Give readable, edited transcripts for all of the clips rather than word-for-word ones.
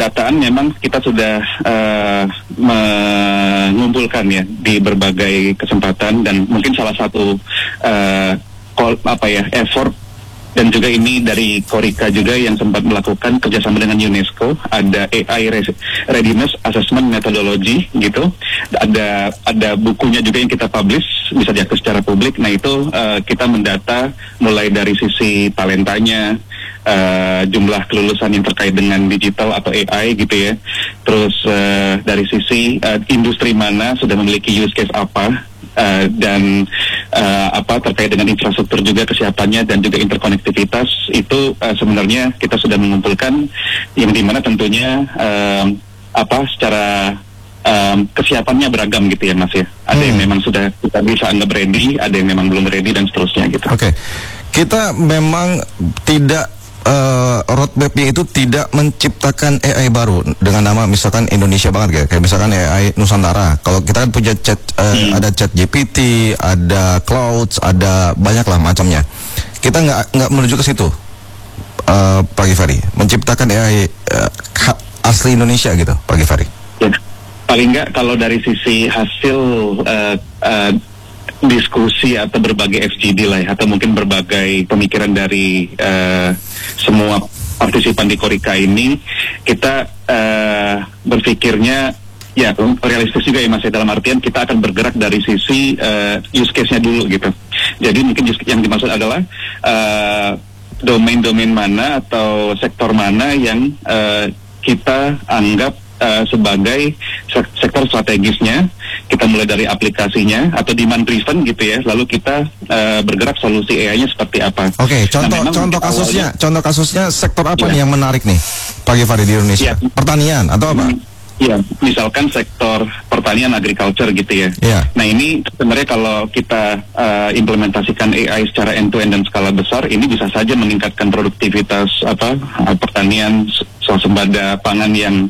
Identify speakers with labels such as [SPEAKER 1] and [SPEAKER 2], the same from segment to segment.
[SPEAKER 1] pendataan memang kita sudah mengumpulkan ya di berbagai kesempatan, dan mungkin salah satu effort, dan juga ini dari Korika juga yang sempat melakukan kerjasama dengan UNESCO, ada AI Readiness Assessment Methodology gitu. Ada bukunya juga yang kita publish, bisa diakses secara publik. Nah itu kita mendata mulai dari sisi talentanya, jumlah kelulusan yang terkait dengan digital atau AI gitu ya. Terus dari sisi industri mana sudah memiliki use case apa, dan terkait dengan infrastruktur juga kesiapannya dan juga interkonektivitas itu sebenarnya kita sudah mengumpulkan, yang dimana tentunya secara kesiapannya beragam gitu ya Mas ya. Ada yang memang sudah kita bisa anggap ready, ada yang memang belum ready dan seterusnya gitu.
[SPEAKER 2] Oke. Kita memang tidak roadmapnya itu tidak menciptakan AI baru dengan nama misalkan Indonesia banget kayak misalkan AI Nusantara. Kalau kita kan punya ada chat GPT, ada Clouds, ada banyak lah macamnya. Kita nggak menuju ke situ, Pak Givari, menciptakan AI asli Indonesia gitu, Pak Givari.
[SPEAKER 1] Ya, paling nggak kalau dari sisi hasil diskusi atau berbagai FGD lah ya, atau mungkin berbagai pemikiran dari semua partisipan di Korika ini, kita berpikirnya ya realistis juga ya Mas, dalam artian kita akan bergerak dari sisi use case-nya dulu gitu. Jadi mungkin yang dimaksud adalah domain-domain mana atau sektor mana yang kita anggap sebagai sektor strategisnya. Kita mulai dari aplikasinya atau demand driven gitu ya, lalu kita bergerak solusi AI-nya seperti apa.
[SPEAKER 2] Oke, contoh kasusnya sektor apa nih yang menarik nih Pak Givari di Indonesia? Pertanian atau apa?
[SPEAKER 1] Iya, misalkan sektor pertanian, agriculture gitu ya. Nah ini sebenarnya kalau kita implementasikan AI secara end-to-end dan skala besar, ini bisa saja meningkatkan produktivitas pertanian, swasembada pangan yang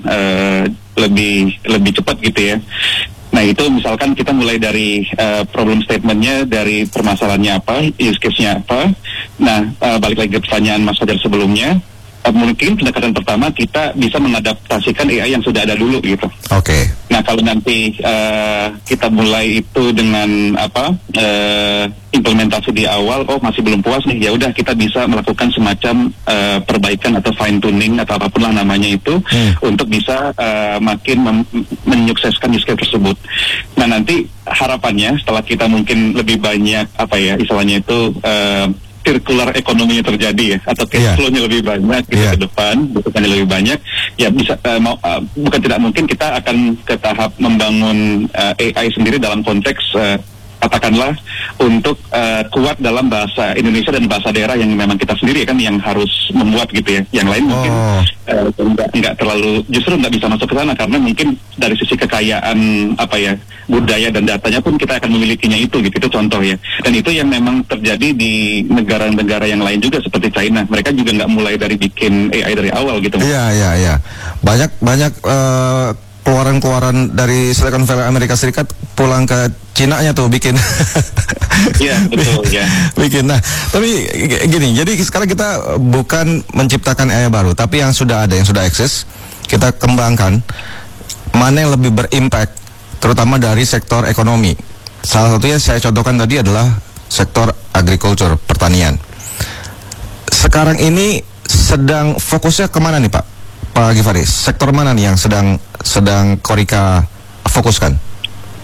[SPEAKER 1] lebih cepat gitu ya. Nah itu misalkan kita mulai dari problem statementnya, dari permasalahannya apa, use case-nya apa. Nah balik lagi ke pertanyaan Mas Fajar sebelumnya, mungkin pendekatan pertama kita bisa mengadaptasikan AI yang sudah ada dulu gitu.
[SPEAKER 2] Oke.
[SPEAKER 1] Nah kalau nanti kita mulai itu dengan implementasi di awal, masih belum puas nih, ya udah kita bisa melakukan semacam perbaikan atau fine tuning atau apapun lah namanya itu, untuk bisa makin menyukseskan use case tersebut. Nah nanti harapannya setelah kita mungkin lebih banyak istilahnya itu circular ekonominya terjadi ya, atau cash flow-nya lebih banyak ke depan, bukannya lebih banyak, ya bisa bukan tidak mungkin kita akan ke tahap membangun AI sendiri dalam konteks katakanlah untuk kuat dalam bahasa Indonesia dan bahasa daerah yang memang kita sendiri kan yang harus membuat gitu ya. Yang lain mungkin nggak terlalu, justru nggak bisa masuk ke sana karena mungkin dari sisi kekayaan budaya dan datanya pun kita akan memilikinya itu gitu. Itu contoh ya. Dan itu yang memang terjadi di negara-negara yang lain juga seperti China. Mereka juga nggak mulai dari bikin AI dari awal gitu.
[SPEAKER 2] Iya. Banyak keluaran-keluaran dari Silicon Valley Amerika Serikat pulang ke Cina-nya tuh bikin.
[SPEAKER 1] Iya, betul ya.
[SPEAKER 2] Bikin. Nah, tapi gini, jadi sekarang kita bukan menciptakan AI baru, tapi yang sudah ada, yang sudah eksis, kita kembangkan mana yang lebih berimpact, terutama dari sektor ekonomi. Salah satunya saya contohkan tadi adalah sektor agriculture, pertanian. Sekarang ini sedang fokusnya kemana nih Pak Givari? Sektor mana nih yang sedang Korika fokuskan?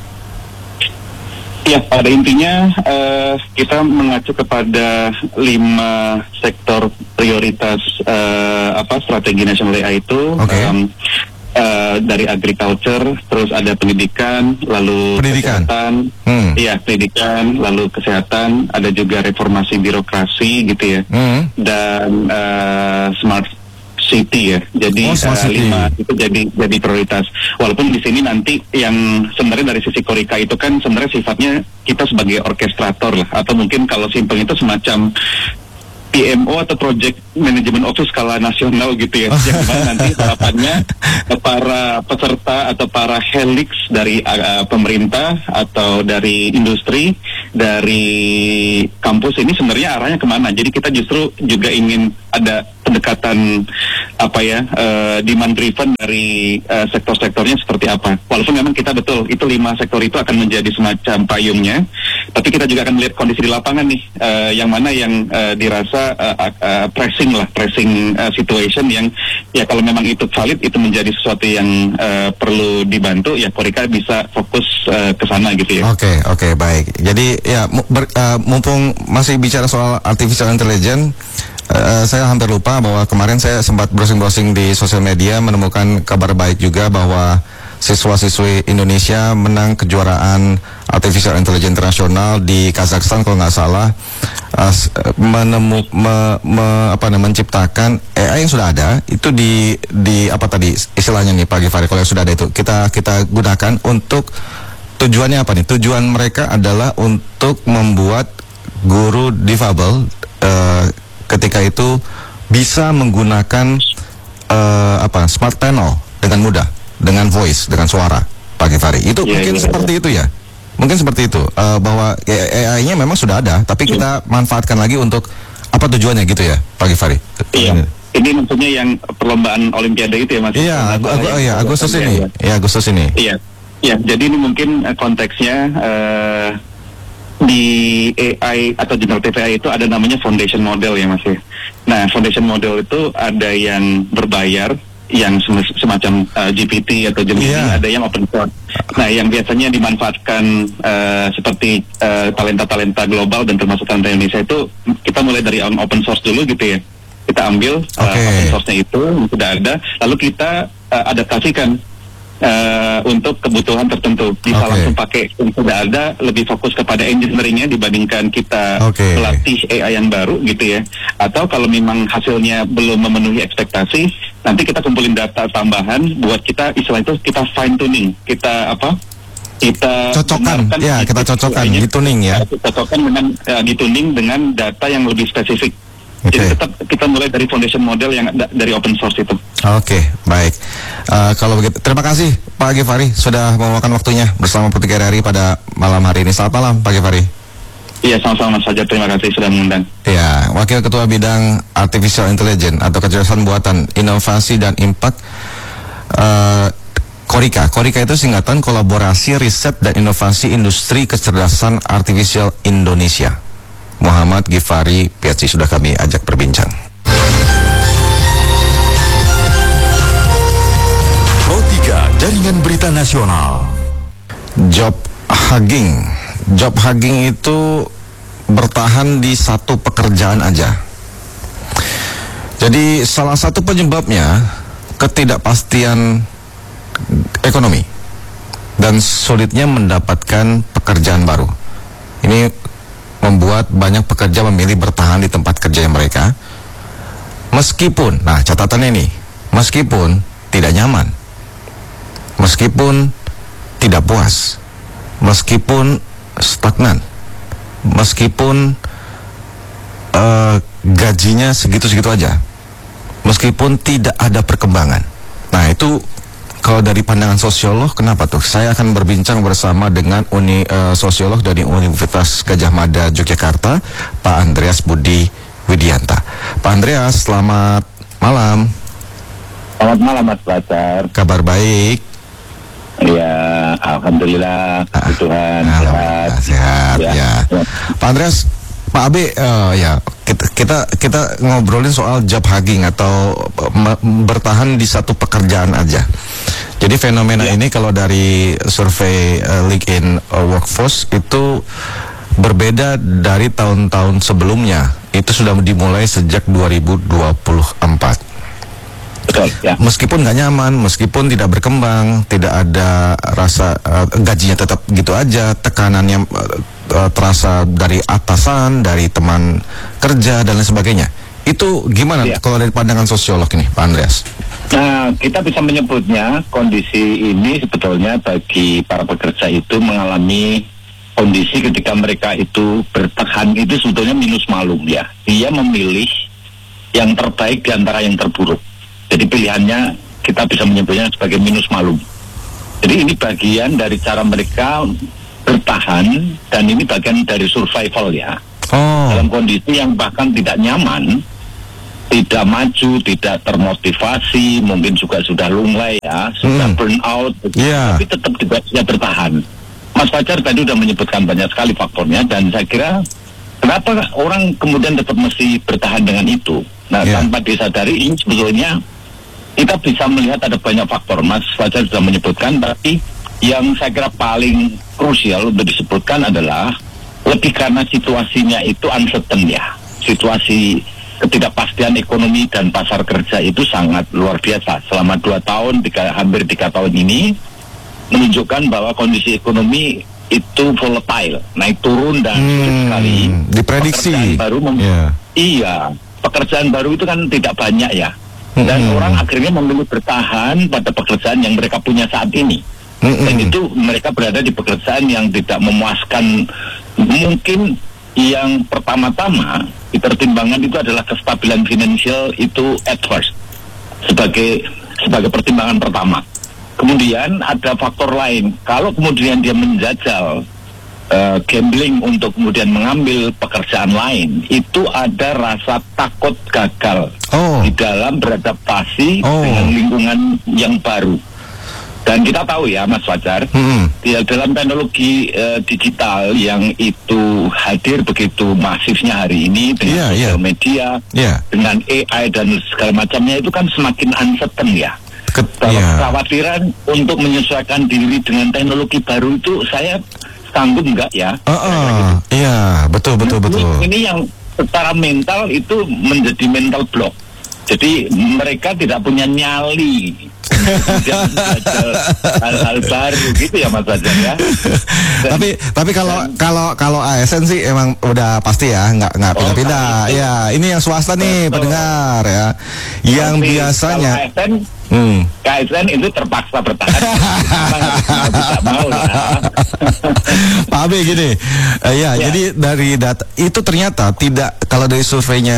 [SPEAKER 1] Ya, pada intinya kita mengacu kepada 5 sektor prioritas strategi nasional AI itu. Dari agriculture, terus ada pendidikan, lalu kesehatan, pendidikan, lalu kesehatan, ada juga reformasi birokrasi gitu ya, dan smart city ya. Jadi 5 itu jadi prioritas. Walaupun di sini nanti yang sebenarnya dari sisi Korika itu kan sebenarnya sifatnya kita sebagai orkestrator lah, atau mungkin kalau simpel itu semacam PMO atau Project Management Office skala nasional gitu ya. Yang dimana nanti harapannya para peserta atau para helix dari pemerintah atau dari industri dari kampus ini sebenarnya arahnya kemana. Jadi kita justru juga ingin ada pendekatan demand driven dari sektor-sektornya seperti apa. Walaupun memang kita betul itu 5 sektor itu akan menjadi semacam payungnya, tapi kita juga akan melihat kondisi di lapangan nih, yang mana yang dirasa pressing situation yang ya kalau memang itu valid, itu menjadi sesuatu yang perlu dibantu, ya Korika bisa fokus ke sana gitu ya.
[SPEAKER 2] Oke, baik. Jadi ya mumpung masih bicara soal artificial intelligence, saya hampir lupa bahwa kemarin saya sempat browsing-browsing di sosial media, menemukan kabar baik juga bahwa siswa-siswi Indonesia menang kejuaraan artificial intelligence internasional di Kazakhstan kalau nggak salah, menciptakan AI yang sudah ada itu di apa tadi istilahnya nih Pak Givari, kalau yang sudah ada itu kita gunakan untuk tujuannya apa nih? Tujuan mereka adalah untuk membuat guru difabel ketika itu bisa menggunakan smart panel dengan mudah, dengan voice, dengan suara, Pak Givari. Itu mungkin seperti itu ya. Mungkin seperti itu, bahwa AI-nya memang sudah ada, tapi kita manfaatkan lagi untuk apa tujuannya gitu ya, Pak Givari?
[SPEAKER 1] Iya. Ini maksudnya yang perlombaan Olimpiade itu ya Mas?
[SPEAKER 2] Iya, Agustus ini. Iya, Agustus ini.
[SPEAKER 1] Iya. Ya, jadi ini mungkin konteksnya di AI atau generative AI itu ada namanya foundation model ya Mas ya. Nah, foundation model itu ada yang berbayar, yang semacam GPT atau Gemini, ada yang open source. Nah, yang biasanya dimanfaatkan seperti talenta-talenta global dan termasuk talenta Indonesia itu kita mulai dari open source dulu gitu ya. Kita ambil open source-nya itu yang sudah ada, lalu kita adaptasikan untuk kebutuhan tertentu. Bisa langsung pakai yang sudah ada, lebih fokus kepada engineering-nya dibandingkan kita melatih AI yang baru gitu ya. Atau kalau memang hasilnya belum memenuhi ekspektasi, nanti kita kumpulin data tambahan buat kita, istilah itu kita fine tuning, kita
[SPEAKER 2] cocokkan, kita cocokkan, dituning ya.
[SPEAKER 1] Cocokkan dengan dituning dengan data yang lebih spesifik. Jadi tetap kita mulai dari foundation model yang dari open source itu.
[SPEAKER 2] Oke, baik. Kalau begitu, terima kasih Pak Givari sudah meluangkan waktunya bersama Putri Hari pada malam hari ini. Selamat malam Pak Givari.
[SPEAKER 1] Iya, sama-sama saja. Terima kasih sudah mengundang.
[SPEAKER 2] Ya, Wakil Ketua Bidang Artificial Intelligence atau Kecerdasan Buatan, Inovasi dan Impact Korika. Korika itu singkatan Kolaborasi Riset dan Inovasi Industri Kecerdasan Artificial Indonesia. Muhammad Givari PhD sudah kami ajak berbincang.
[SPEAKER 3] Pro 3 Jaringan Berita Nasional.
[SPEAKER 2] Job hugging itu bertahan di satu pekerjaan aja. Jadi salah satu penyebabnya ketidakpastian ekonomi dan sulitnya mendapatkan pekerjaan baru. Ini membuat banyak pekerja memilih bertahan di tempat kerja mereka, meskipun, nah catatannya ini, meskipun tidak nyaman, meskipun tidak puas, meskipun stagnan, meskipun gajinya segitu-segitu aja, meskipun tidak ada perkembangan. Nah itu kalau dari pandangan sosiolog, kenapa tuh? Saya akan berbincang bersama dengan sosiolog dari Universitas Gadjah Mada Yogyakarta, Pak Andreas Budi Widianta. Pak Andreas, selamat malam.
[SPEAKER 4] Selamat malam Mas Bacar.
[SPEAKER 2] Kabar baik?
[SPEAKER 4] Ya, alhamdulillah, Tuhan
[SPEAKER 2] sehat. Ya. Pak Andreas, Pak Abe, kita ngobrolin soal job hugging atau bertahan di satu pekerjaan aja. Jadi fenomena ini kalau dari survei LinkedIn Workforce itu berbeda dari tahun-tahun sebelumnya. Itu sudah dimulai sejak 2024.
[SPEAKER 4] Betul, ya.
[SPEAKER 2] Meskipun nggak nyaman, meskipun tidak berkembang, tidak ada rasa gajinya tetap gitu aja, tekanannya terasa dari atasan, dari teman kerja dan lain sebagainya. Itu gimana kalau dari pandangan sosiolog ini, Pak Andreas?
[SPEAKER 4] Nah, kita bisa menyebutnya kondisi ini sebetulnya bagi para pekerja itu mengalami kondisi ketika mereka itu bertahan itu sebetulnya minus malum ya. Dia memilih yang terbaik di antara yang terburuk. Jadi pilihannya kita bisa menyebutnya sebagai minus malum. Jadi ini bagian dari cara mereka bertahan, dan ini bagian dari survival ya. Dalam kondisi yang bahkan tidak nyaman, tidak maju, tidak termotivasi, mungkin juga sudah lunglai ya, sudah burn out, tapi tetap juga bisa bertahan. Mas Fajar tadi sudah menyebutkan banyak sekali faktornya, dan saya kira kenapa orang kemudian tetap mesti bertahan dengan itu. Nah, tanpa disadari ini sebetulnya kita bisa melihat ada banyak faktor. Mas Fajar sudah menyebutkan, tapi yang saya kira paling krusial untuk disebutkan adalah lebih karena situasinya itu uncertain ya. Situasi ketidakpastian ekonomi dan pasar kerja itu sangat luar biasa. Selama 2 tahun, hampir 3 tahun ini menunjukkan bahwa kondisi ekonomi itu volatile, naik turun dan sulit sekali.
[SPEAKER 2] Diprediksi.
[SPEAKER 4] Pekerjaan baru pekerjaan baru itu kan tidak banyak ya. Dan orang akhirnya memilih bertahan pada pekerjaan yang mereka punya saat ini. Dan itu mereka berada di pekerjaan yang tidak memuaskan. Mungkin yang pertama-tama dipertimbangkan itu adalah kestabilan finansial itu at first, sebagai pertimbangan pertama. Kemudian ada faktor lain. Kalau kemudian dia menjajal gambling untuk kemudian mengambil pekerjaan lain, itu ada rasa takut gagal di dalam beradaptasi dengan lingkungan yang baru. Dan kita tahu ya Mas Fajar, dalam teknologi digital yang itu hadir begitu masifnya hari ini dengan sosial media, dengan AI dan segala macamnya, itu kan semakin uncertain ya. Kekhawatiran untuk menyesuaikan diri dengan teknologi baru itu, saya sanggup enggak ya?
[SPEAKER 2] Iya, betul.
[SPEAKER 4] Ini yang secara mental itu menjadi mental block. Jadi mereka tidak punya nyali kemudian belajar hal-hal baru gitu ya Mas Fajar ya.
[SPEAKER 2] Tapi kalau ASN sih emang udah pasti ya nggak pindah-pindah. Ya, ini yang swasta nih pendengar ya. Yang biasanya
[SPEAKER 4] KSN itu terpaksa bertahan. Tidak mau ya.
[SPEAKER 2] Pak Abe gini, jadi dari data itu ternyata tidak, kalau dari surveinya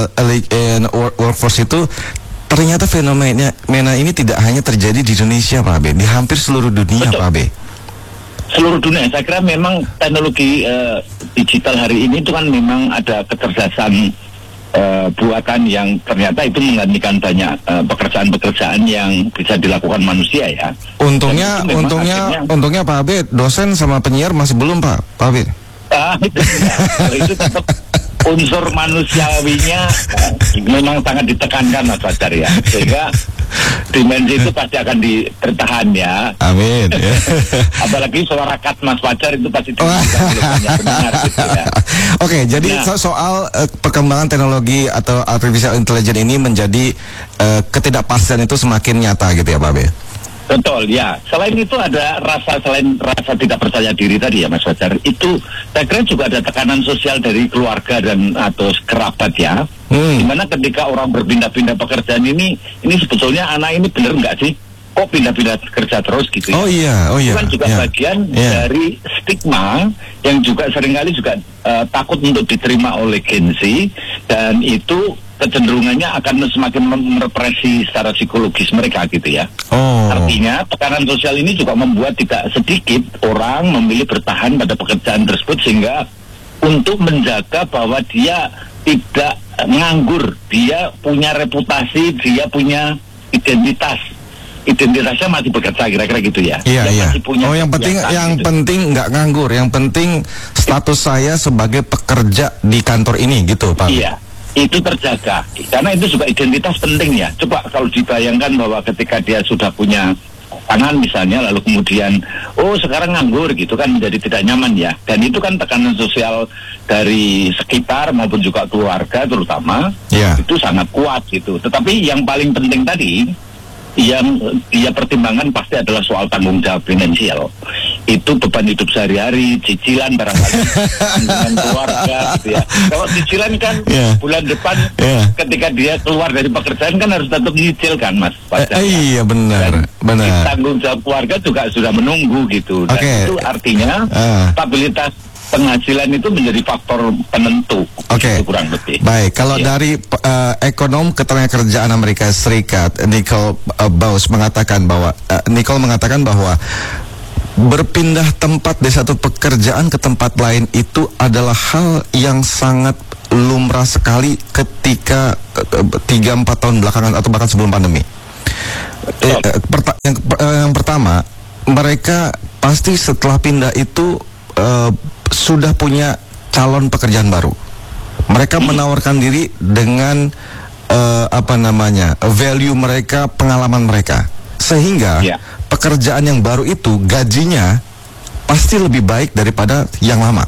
[SPEAKER 2] Workforce itu ternyata fenomena ini tidak hanya terjadi di Indonesia Pak Abe, di hampir seluruh dunia. Betul. Pak Abe.
[SPEAKER 4] Seluruh dunia, saya kira memang teknologi digital hari ini itu kan memang ada kecerdasan buatan yang ternyata itu menggantikan banyak pekerjaan-pekerjaan yang bisa dilakukan manusia ya.
[SPEAKER 2] Untungnya Pak Abe, dosen sama penyiar masih belum Pak Abe.
[SPEAKER 4] Itu tetap unsur manusiawinya memang sangat ditekankan Mas Fajar ya, sehingga dimensi itu pasti akan bertahan ya.
[SPEAKER 2] Amin.
[SPEAKER 4] Apalagi suara kat Mas Fajar itu pasti benar gitu ya.
[SPEAKER 2] Oke, jadi soal perkembangan teknologi atau artificial intelligence ini menjadi ketidakpastian itu semakin nyata gitu ya Pak Abe.
[SPEAKER 4] Betul ya. Selain itu ada selain rasa tidak percaya diri tadi ya Mas Fajar, itu saya kira juga ada tekanan sosial dari keluarga dan atau kerabat ya. Dimana ketika orang berpindah-pindah pekerjaan ini sebetulnya anak ini bener nggak sih? Kok pindah-pindah kerja terus gitu ya?
[SPEAKER 2] Oh iya.
[SPEAKER 4] Itu kan juga bagian dari stigma yang juga seringkali juga takut untuk diterima oleh Gen Z, dan itu kecenderungannya akan semakin merepresi secara psikologis mereka gitu ya. Artinya tekanan sosial ini juga membuat tidak sedikit orang memilih bertahan pada pekerjaan tersebut, sehingga untuk menjaga bahwa dia tidak nganggur, dia punya reputasi, dia punya identitasnya masih bekerja, kira-kira gitu ya.
[SPEAKER 2] Iya. Yang penting nggak nganggur, yang penting status saya sebagai pekerja di kantor ini gitu Pak.
[SPEAKER 4] Iya. Itu terjaga, karena itu juga identitas penting ya. Coba kalau dibayangkan bahwa ketika dia sudah punya tangan misalnya, lalu kemudian sekarang nganggur gitu kan, menjadi tidak nyaman ya. Dan itu kan tekanan sosial dari sekitar maupun juga keluarga terutama, itu sangat kuat gitu. Tetapi yang paling penting tadi yang dia pertimbanggan pasti adalah soal tanggung jawab finansial. Itu beban hidup sehari-hari, cicilan barangkali dengan keluarga gitu ya. Kalau cicilan kan bulan depan ketika dia keluar dari pekerjaan kan harus tetap nyicil kan Mas Fajar.
[SPEAKER 2] Iya benar.
[SPEAKER 4] Tanggung jawab keluarga juga sudah menunggu gitu. Dan itu artinya stabilitas penghasilan itu menjadi faktor penentu. Kurang lebih.
[SPEAKER 2] Baik, kalau dari ekonom ketenagakerjaan Amerika Serikat, Nicole Bowes mengatakan bahwa berpindah tempat dari satu pekerjaan ke tempat lain itu adalah hal yang sangat lumrah sekali ketika 3-4 tahun belakangan atau bahkan sebelum pandemi. Yang pertama, mereka pasti setelah pindah itu sudah punya calon pekerjaan baru. Mereka menawarkan diri dengan value mereka, pengalaman mereka, sehingga pekerjaan yang baru itu gajinya pasti lebih baik daripada yang lama.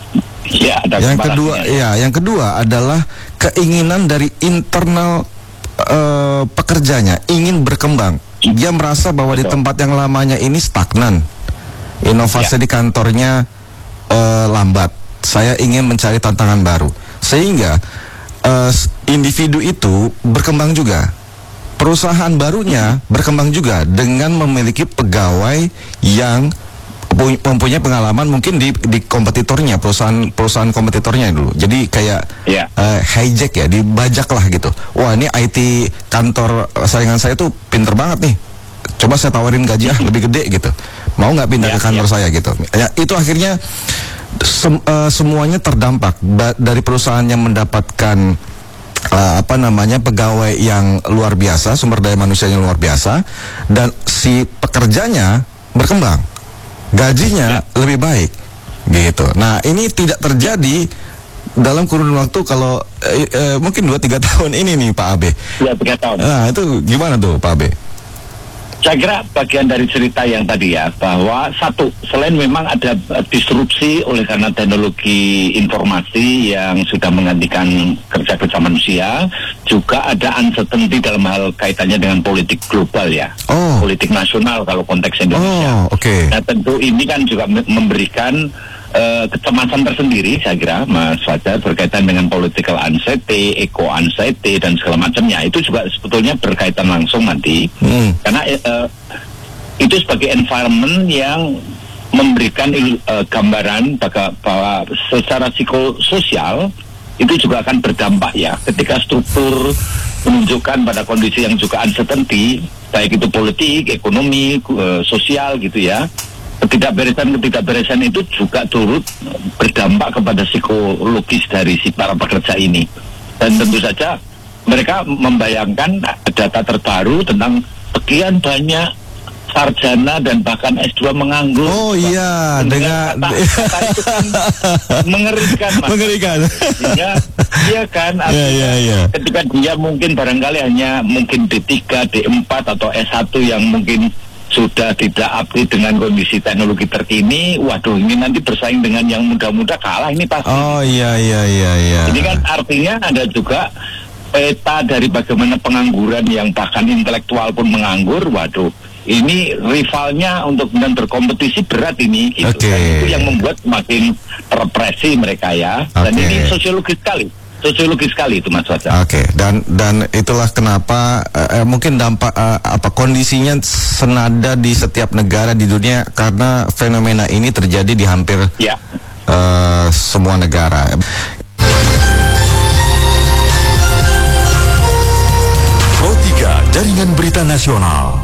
[SPEAKER 2] Yang kedua adalah keinginan dari internal pekerjanya ingin berkembang. Dia merasa bahwa di tempat yang lamanya ini stagnan, inovasi di kantornya lambat. Saya ingin mencari tantangan baru, sehingga individu itu berkembang juga. Perusahaan barunya berkembang juga dengan memiliki pegawai yang mempunyai pengalaman mungkin di kompetitornya, perusahaan kompetitornya dulu. Jadi kayak hijack ya, dibajak lah gitu. Wah, ini IT kantor saingan saya tuh pinter banget nih. Coba saya tawarin gaji lebih gede gitu. Mau nggak pindah ke kantor saya gitu. Ya, itu akhirnya semuanya terdampak dari perusahaan yang mendapatkan pegawai yang luar biasa, sumber daya manusia yang luar biasa, dan si pekerjanya berkembang, gajinya lebih baik gitu. Nah, ini tidak terjadi dalam kurun waktu kalau mungkin 2-3 tahun ini nih Pak Abe.
[SPEAKER 4] 2-3 tahun.
[SPEAKER 2] Nah, itu gimana tuh Pak Abe?
[SPEAKER 4] Saya kira bagian dari cerita yang tadi ya, bahwa satu, selain memang ada disrupsi oleh karena teknologi informasi yang sudah menggantikan kerja manusia, juga ada uncertainty dalam hal kaitannya dengan politik global ya, politik nasional kalau konteks Indonesia. Nah, tentu ini kan juga memberikan kecemasan tersendiri, saya kira Mas Fajar, berkaitan dengan political anxiety, eco anxiety dan segala macamnya. Itu juga sebetulnya berkaitan langsung nanti, karena itu sebagai environment yang memberikan gambaran bahwa secara psikososial itu juga akan berdampak ya, ketika struktur menunjukkan pada kondisi yang juga uncertainty, baik itu politik, ekonomi, sosial gitu ya. Ketidakberesan itu juga turut berdampak kepada psikologis dari si para pekerja ini. Dan tentu saja mereka membayangkan data terbaru tentang sekian banyak sarjana dan bahkan S2 menganggur.
[SPEAKER 2] Oh iya, dengan
[SPEAKER 4] kata itu kan mengerikan, Mas.
[SPEAKER 2] Mengerikan.
[SPEAKER 4] Iya kan, ketika dia mungkin barangkali hanya mungkin D3, D4 atau S1 yang mungkin sudah tidak update dengan kondisi teknologi terkini, waduh, ini nanti bersaing dengan yang muda-muda, kalah ini pasti.
[SPEAKER 2] Oh iya.
[SPEAKER 4] Ini kan artinya ada juga peta dari bagaimana pengangguran yang bahkan intelektual pun menganggur, waduh, ini rivalnya untuk kemudian berkompetisi berat ini, gitu. Dan itu yang membuat semakin represi mereka ya. Dan ini sosiologis sekali itu Mas Wajar. Dan itulah kenapa mungkin dampak kondisinya senada di setiap negara di dunia, karena fenomena ini terjadi di hampir semua negara.
[SPEAKER 3] Pro 3 Jaringan Berita Nasional.